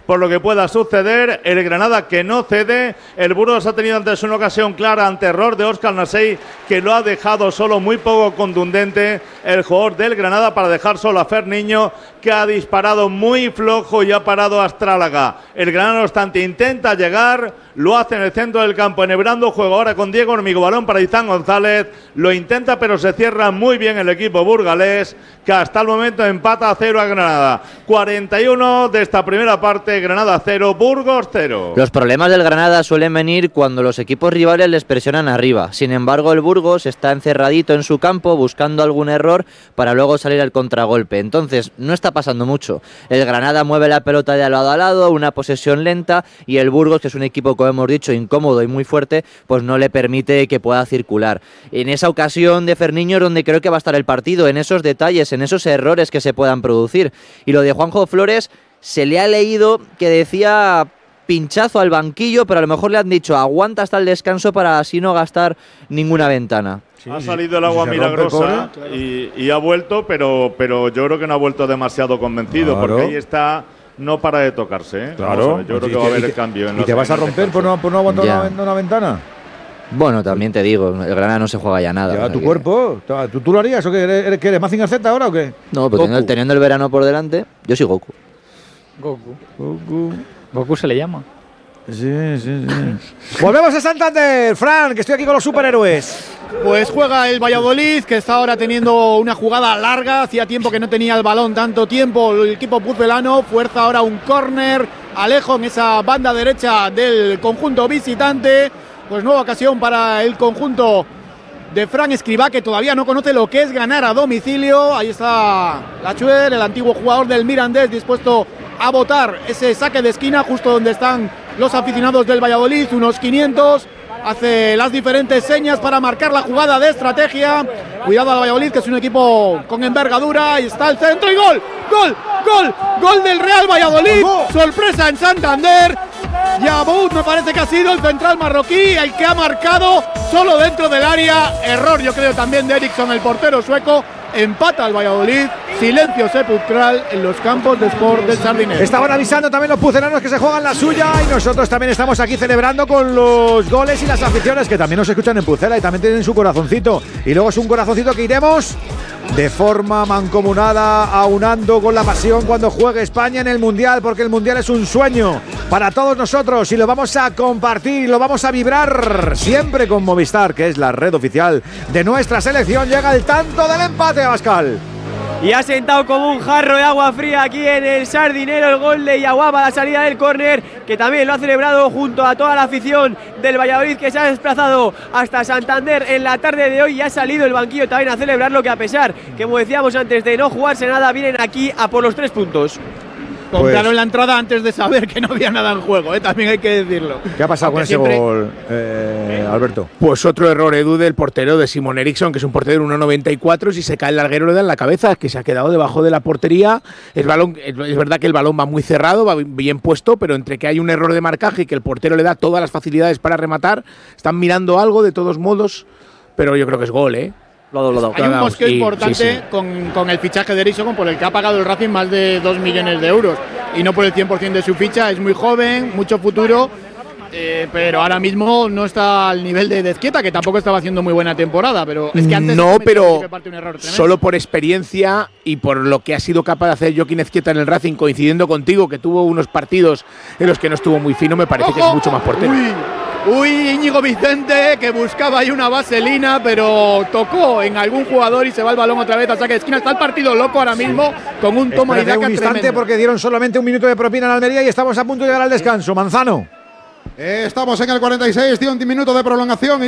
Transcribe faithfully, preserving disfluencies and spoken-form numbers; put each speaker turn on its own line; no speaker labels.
por lo que pueda suceder. El Granada que no cede. El Burgos ha tenido antes una ocasión clara ante error de Óscar Nasey, que lo ha dejado solo, muy poco contundente el jugador del Granada para dejar solo a Ferniño, que ha disparado muy flojo y ha parado a Astrálaga. El Granada, no obstante, intenta llegar, lo hace en el centro del campo, enhebrando juego ahora con Diego Hormigo, balón para Izán González, lo intenta pero se cierra muy bien el equipo burgalés, que hasta el momento empata a cero a Granada. cuarenta y uno de esta primera parte, Granada cero, Burgos cero.
Los problemas del Granada suelen venir cuando los equipos rivales les presionan arriba. Sin embargo, el Burgos está encerradito en su campo buscando algún error para luego salir al contragolpe. Entonces, no está pasando mucho. El Granada mueve la pelota de lado a lado, una posesión lenta, y el Burgos, que es un equipo, como hemos dicho, incómodo y muy fuerte, pues no le permite que pueda circular. En esa ocasión de Ferniño es donde creo que va a estar el partido, en esos detalles, en esos errores que se puedan producir. Y lo de Juanjo Flores, se le ha leído que decía pinchazo al banquillo, pero a lo mejor le han dicho aguanta hasta el descanso para así no gastar ninguna ventana.
Sí, ha salido el agua milagrosa y, y ha vuelto, pero, pero yo creo que no ha vuelto demasiado convencido, claro, porque ahí está, no para de tocarse, ¿eh?
Claro.
Yo creo que va a haber el cambio. En
¿Y te vas a romper por no, por no aguantar una, una ventana?
Bueno, también te digo, el Granada no se juega ya nada.
Ya, tu que... cuerpo, ¿Tú, ¿tú lo harías o qué? ¿Eres, ¿Qué eres Mazinger Z ahora o qué?
No, pero teniendo, teniendo el verano por delante, yo soy Goku.
Goku.
Goku.
Goku se le llama.
Sí, sí, sí. Volvemos a Santander, Fran, que estoy aquí con los superhéroes.
Pues juega el Valladolid, que está ahora teniendo una jugada larga. Hacía tiempo que no tenía el balón tanto tiempo el equipo pucelano. Fuerza ahora un córner. Alejo en esa banda derecha del conjunto visitante. Pues nueva ocasión para el conjunto de Fran Escribá, que todavía no conoce lo que es ganar a domicilio. Ahí está Lachuer, el antiguo jugador del Mirandés, dispuesto a botar ese saque de esquina justo donde están los aficionados del Valladolid, unos quinientos. Hace las diferentes señas para marcar la jugada de estrategia. Cuidado al Valladolid, que es un equipo con envergadura. Ahí está el centro y gol, gol, gol, gol del Real Valladolid. Sorpresa en Santander. Yaboud me parece que ha sido el central marroquí el que ha marcado solo dentro del área. Error, yo creo, también de Eriksson, el portero sueco. Empata al Valladolid. Silencio sepulcral en los campos de Sport del Sardinero.
Estaban avisando también los pucelanos que se juegan la suya, y nosotros también estamos aquí celebrando con los goles y las aficiones que también nos escuchan en Pucela y también tienen su corazoncito. Y luego es un corazoncito que iremos de forma mancomunada, aunando con la pasión cuando juegue España en el Mundial, porque el Mundial es un sueño para todos nosotros y lo vamos a compartir, lo vamos a vibrar siempre con Movistar, que es la red oficial de nuestra selección. Llega el tanto del empate, Abascal.
Y ha sentado como un jarro de agua fría aquí en el Sardinero el gol de Yaguaba, la salida del córner, que también lo ha celebrado junto a toda la afición del Valladolid, que se ha desplazado hasta Santander en la tarde de hoy y ha salido el banquillo también a celebrarlo, que a pesar que, como decíamos antes, de no jugarse nada, vienen aquí a por los tres puntos.
Compraron
pues,
la entrada antes de saber que no había nada en juego, ¿eh? También hay que decirlo.
¿Qué ha pasado Aunque con ese siempre... gol, eh, Alberto?
Pues otro error, Edu, del portero de Simon Eriksson, que es un portero de uno noventa y cuatro. Si se cae el larguero le da en la cabeza, que se ha quedado debajo de la portería. El balón, es verdad que el balón va muy cerrado, va bien puesto, pero entre que hay un error de marcaje y que el portero le da todas las facilidades para rematar, están mirando algo de todos modos, pero yo creo que es gol, ¿eh?
Lo, lo, lo, Hay un mosqueo y, importante sí, sí. Con, con el fichaje de Eriksson, por el que ha pagado el Racing más de dos millones de euros y no por el cien por ciento de su ficha. Es muy joven, mucho futuro, eh, pero ahora mismo no está al nivel de Ezquieta, que tampoco estaba haciendo muy buena temporada, pero es que antes
no, pero solo por experiencia y por lo que ha sido capaz de hacer Joaquín Ezquieta en el Racing, coincidiendo contigo, que tuvo unos partidos en los que no estuvo muy fino, me parece ¡Ojo! Que es mucho más portero.
Uy. Uy, Íñigo Vicente, que buscaba ahí una vaselina, pero tocó en algún jugador y se va el balón otra vez a saque de esquina. Está el partido loco ahora mismo, con un toma y daca
un instante
tremendo.
Porque dieron solamente un minuto de propina en Almería y estamos a punto de llegar al descanso. Manzano.
Eh, estamos en el cuarenta y seis, tiene un minuto de prolongación.